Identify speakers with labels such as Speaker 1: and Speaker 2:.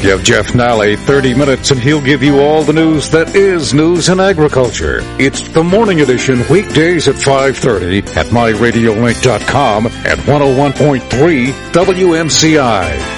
Speaker 1: Give Jeff Nally 30 minutes and he'll give you all the news that is news in agriculture. It's the morning edition, weekdays at 5:30 at myradiolink.com at 101.3 WMCI.